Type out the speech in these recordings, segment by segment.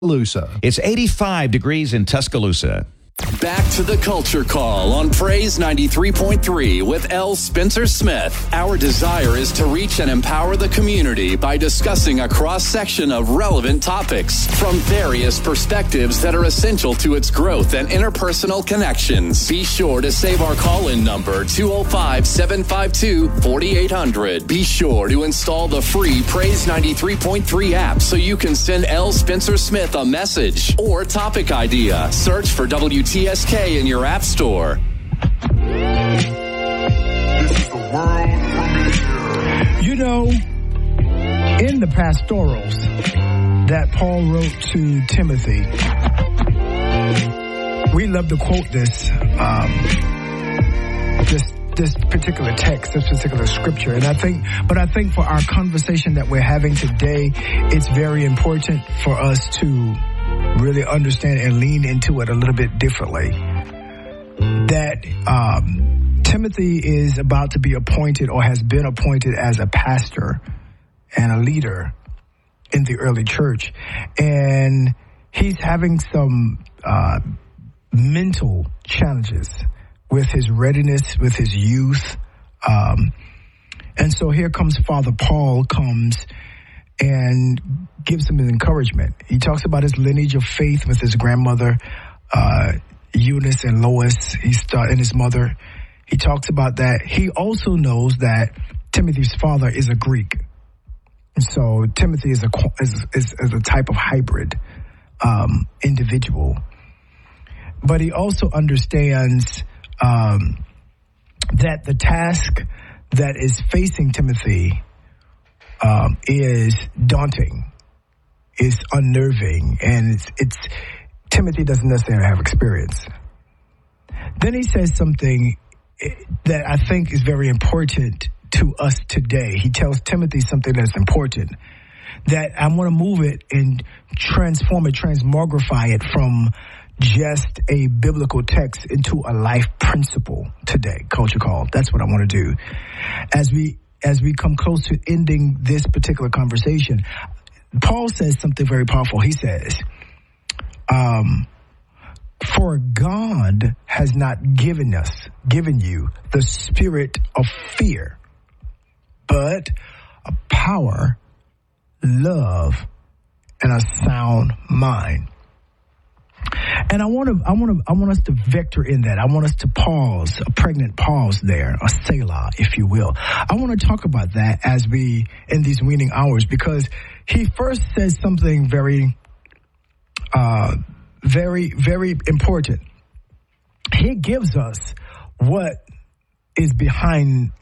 It's 85 degrees in Tuscaloosa. Back to the Culture Call on Praise 93.3 with L. Spencer Smith. Our desire is to reach and empower the community by discussing a cross-section of relevant topics from various perspectives that are essential to its growth and interpersonal connections. Be sure to save our call-in number, 205-752-4800. Be sure to install the free Praise 93.3 app so you can send L. Spencer Smith a message or topic idea. Search for WTSK in your app store. This is the world premiere. You know, in the pastorals that Paul wrote to Timothy, we love to quote this particular text, this particular scripture. And I think for our conversation that we're having today, it's very important for us to really understand and lean into it a little bit differently. That Timothy is about to be appointed or has been appointed as a pastor and a leader in the early church. And he's having some mental challenges with his readiness, with his youth. And so here comes Father Paul comes and gives him an encouragement. He talks about his lineage of faith with his grandmother, Eunice and Lois, and his mother. He talks about that. He also knows that Timothy's father is a Greek. And so Timothy is a type of hybrid individual. But he also understands that the task that is facing Timothy is daunting, is unnerving, and it's Timothy doesn't necessarily have experience. Then he says something that I think is very important to us today. He tells Timothy something that's important, that I want to move it and transform it, transmogrify it from just a biblical text into a life principle today. Culture Call. That's what I want to do. As we come close to ending this particular conversation, Paul says something very powerful. He says, for God has not given you the spirit of fear, but a power, love, and a sound mind. And I want us to vector in that. I want us to pause, a pregnant pause there, a Selah, if you will. I want to talk about that as we, in these weaning hours, because he first says something very, very important. He gives us what is behind,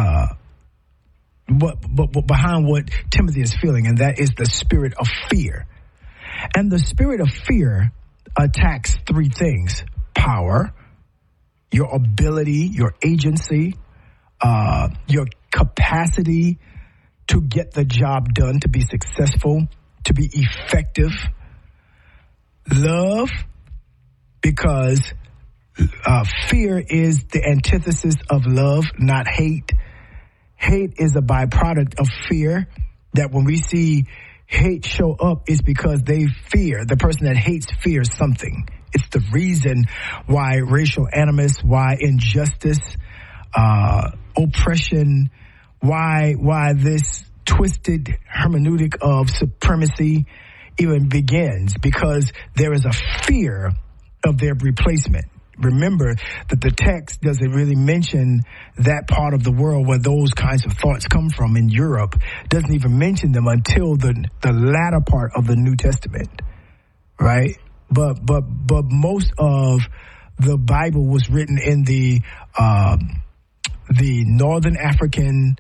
behind what Timothy is feeling, and that is the spirit of fear. And the spirit of fear attacks three things: power, your ability, your agency, your capacity to get the job done, to be successful, to be effective. Love, because fear is the antithesis of love, not hate. Hate is a byproduct of fear, that when we see hate show up, is because they fear. The person that hates fears something. It's the reason why racial animus, why injustice, oppression, why this twisted hermeneutic of supremacy even begins, because there is a fear of their replacement. Remember that the text doesn't really mention that part of the world where those kinds of thoughts come from in Europe. Doesn't even mention them until the latter part of the New Testament, right? But most of the Bible was written in the Northern African,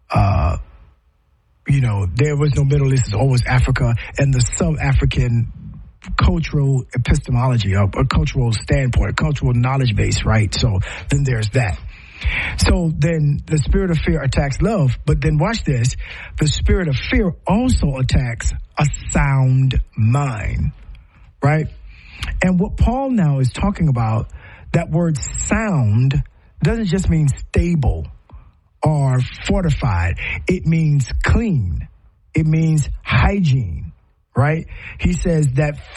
there was no Middle East, it's always Africa, and the Sub-African cultural epistemology, a cultural standpoint, a cultural knowledge base, right? So then there's that. So then the spirit of fear attacks love, but then watch this. The spirit of fear also attacks a sound mind, right? And what Paul now is talking about, that word sound doesn't just mean stable or fortified. It means clean. It means hygiene, right? He says that